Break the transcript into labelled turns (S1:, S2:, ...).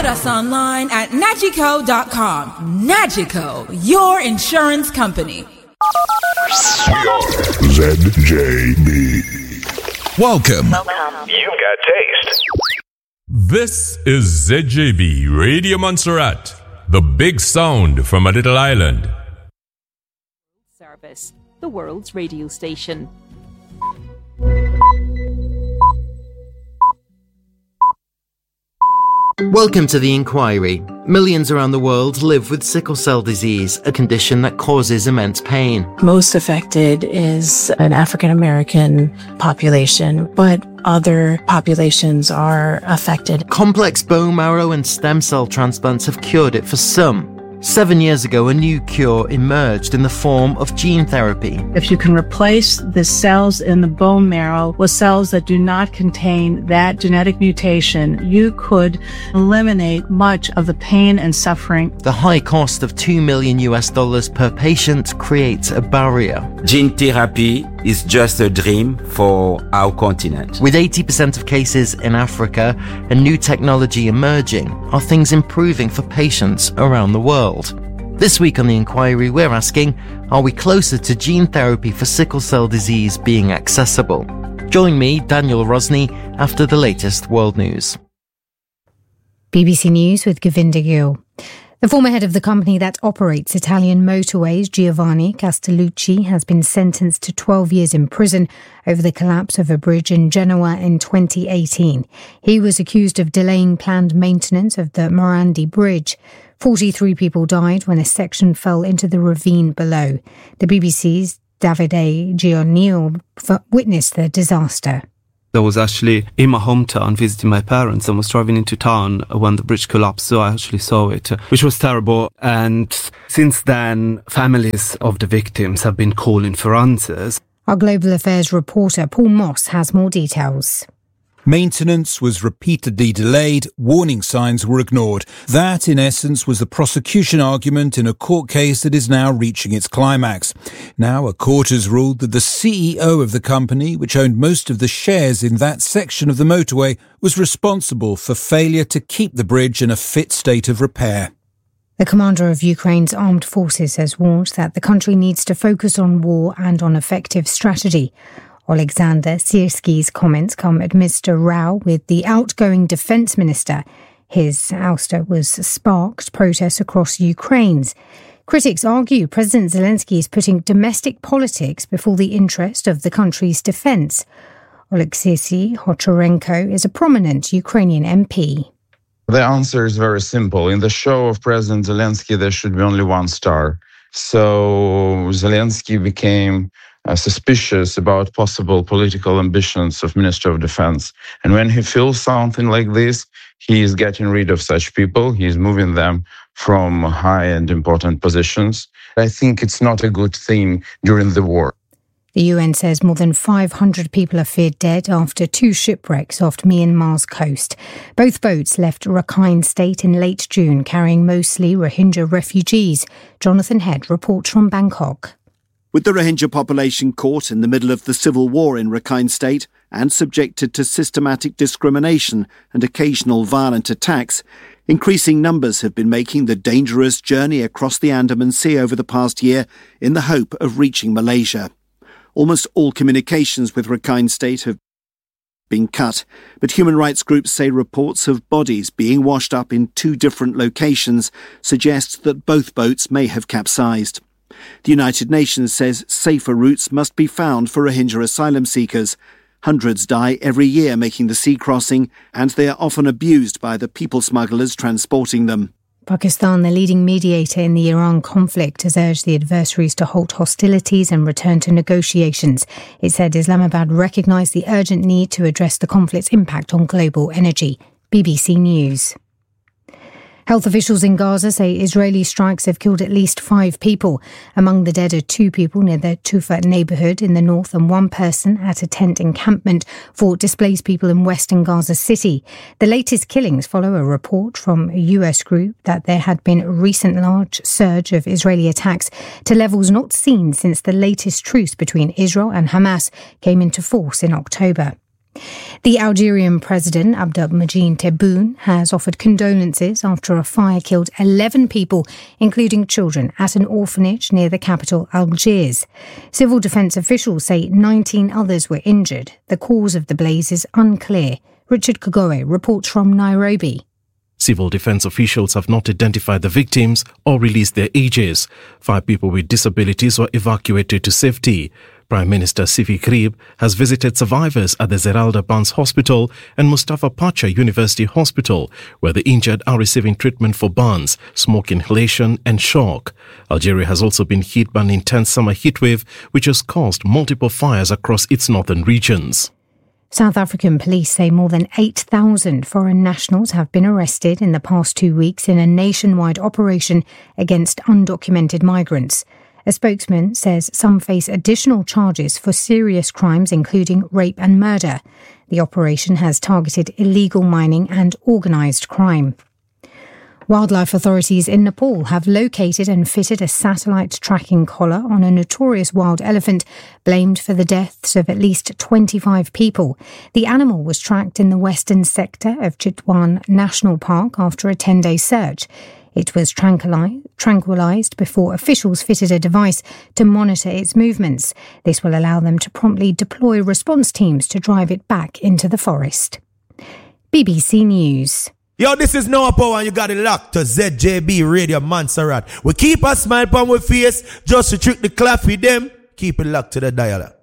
S1: us online at Nagico.com. Nagico, your insurance company.
S2: We are ZJB.
S3: Welcome.
S2: You've got taste.
S4: This is ZJB Radio Montserrat, the big sound from a little island.
S5: Service, the world's radio station.
S6: Welcome to The Inquiry. Millions around the world live with sickle cell disease, a condition that causes immense pain.
S7: Most affected is an African American population, but other populations are affected.
S6: Complex bone marrow and stem cell transplants have cured it for some. 7 years ago, a new cure emerged in the form of gene therapy.
S8: If you can replace the cells in the bone marrow with cells that do not contain that genetic mutation, you could eliminate much of the pain and suffering.
S6: The high cost of $2 million per patient creates a barrier.
S9: Gene therapy is just a dream for our continent.
S6: With 80% of cases in Africa and new technology emerging, are things improving for patients around the world? This week on The Inquiry, we're asking, are we closer to gene therapy for sickle cell disease being accessible? Join me, Daniel Rosny, after the latest world news.
S10: BBC News with Govinda Gill. The former head of the company that operates Italian motorways, Giovanni Castellucci, has been sentenced to 12 years in prison over the collapse of a bridge in Genoa in 2018. He was accused of delaying planned maintenance of the Morandi Bridge. 43 people died when a section fell into the ravine below. The BBC's Davide Gionil witnessed the disaster.
S11: I was actually in my hometown visiting my parents and was driving into town when the bridge collapsed, so I actually saw it, which was terrible. And since then, families of the victims have been calling for answers.
S10: Our Global Affairs reporter Paul Moss has more details.
S3: Maintenance was repeatedly delayed, warning signs were ignored. That, in essence, was the prosecution argument in a court case that is now reaching its climax. Now, a court has ruled that the CEO of the company, which owned most of the shares in that section of the motorway, was responsible for failure to keep the bridge in a fit state of repair.
S10: The commander of Ukraine's armed forces has warned that the country needs to focus on war and on effective strategy. Alexander Syrski's comments come amidst a row with the outgoing defence minister. His ouster was sparked protests across Ukraine's. Critics argue President Zelensky is putting domestic politics before the interest of the country's defence. Oleksiy Hochorenko is a prominent Ukrainian MP.
S12: The answer is very simple. In the show of President Zelensky, there should be only one star. So Zelensky became suspicious about possible political ambitions of Minister of Defense. And when he feels something like this, he is getting rid of such people. He is moving them from high and important positions. I think it's not a good thing during the war.
S10: The UN says more than 500 people are feared dead after two shipwrecks off Myanmar's coast. Both boats left Rakhine State in late June, carrying mostly Rohingya refugees. Jonathan Head reports from Bangkok.
S13: With the Rohingya population caught in the middle of the civil war in Rakhine State and subjected to systematic discrimination and occasional violent attacks, increasing numbers have been making the dangerous journey across the Andaman Sea over the past year in the hope of reaching Malaysia. Almost all communications with Rakhine State have been cut, but human rights groups say reports of bodies being washed up in two different locations suggest that both boats may have capsized. The United Nations says safer routes must be found for Rohingya asylum seekers. Hundreds die every year making the sea crossing, and they are often abused by the people smugglers transporting them.
S10: Pakistan, the leading mediator in the Iran conflict, has urged the adversaries to halt hostilities and return to negotiations. It said Islamabad recognised the urgent need to address the conflict's impact on global energy. BBC News. Health officials in Gaza say Israeli strikes have killed at least 5 people. Among the dead are 2 people near the Tufa neighbourhood in the north and 1 person at a tent encampment for displaced people in western Gaza City. The latest killings follow a report from a US group that there had been a recent large surge of Israeli attacks to levels not seen since the latest truce between Israel and Hamas came into force in October. The Algerian president, Abdelmadjid Tebboune, has offered condolences after a fire killed 11 people, including children, at an orphanage near the capital, Algiers. Civil defence officials say 19 others were injured. The cause of the blaze is unclear. Richard Kagoe reports from Nairobi.
S14: Civil defence officials have not identified the victims or released their ages. 5 people with disabilities were evacuated to safety. Prime Minister Sifi Krib has visited survivors at the Zeralda Barnes Hospital and Mustafa Pacha University Hospital, where the injured are receiving treatment for burns, smoke inhalation and shock. Algeria has also been hit by an intense summer heatwave, which has caused multiple fires across its northern regions.
S10: South African police say more than 8,000 foreign nationals have been arrested in the past 2 weeks in a nationwide operation against undocumented migrants. A spokesman says some face additional charges for serious crimes including rape and murder. The operation has targeted illegal mining and organised crime. Wildlife authorities in Nepal have located and fitted a satellite tracking collar on a notorious wild elephant blamed for the deaths of at least 25 people. The animal was tracked in the western sector of Chitwan National Park after a 10-day search. It was tranquilized before officials fitted a device to monitor its movements. This will allow them to promptly deploy response teams to drive it back into the forest. BBC News.
S15: Yo, this is Noah Power and you got it locked to ZJB Radio Montserrat. We keep a smile upon our face just to trick the clap with them. Keep it locked to the dial.